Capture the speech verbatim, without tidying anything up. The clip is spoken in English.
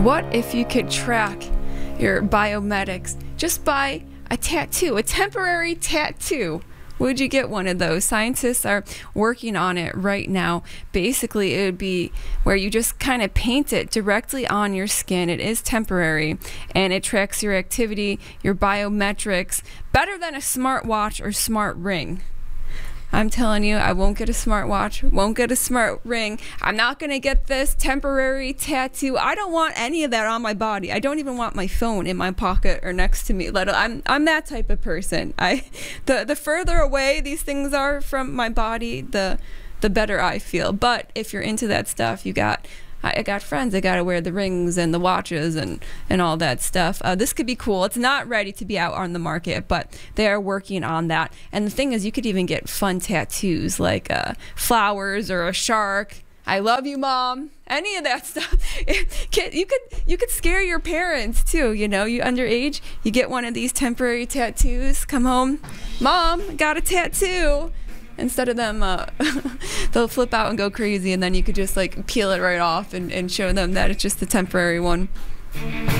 What if you could track your biomedics just by a tattoo, a temporary tattoo? Would you get one of those? Scientists are working on it right now. Basically, it would be where you just kind of paint it directly on your skin. It is temporary, and it tracks your activity, your biometrics, better than a smartwatch or smart ring. I'm telling you, I won't get a smartwatch, won't get a smart ring. I'm not going to get this temporary tattoo. I don't want any of that on my body. I don't even want my phone in my pocket or next to me. Let I'm I'm that type of person. I the the further away these things are from my body, the the better I feel. But if you're into that stuff, you got I got friends that got to wear the rings and the watches and, and all that stuff. Uh, this could be cool. It's not ready to be out on the market, but they are working on that. And the thing is, you could even get fun tattoos like uh, flowers or a shark. I love you, Mom. Any of that stuff. You could you could scare your parents too. You know, you underage, you get one of these temporary tattoos. Come home, Mom, got a tattoo. Instead of them, uh, they'll flip out and go crazy, and then you could just like peel it right off and, and show them that it's just a temporary one.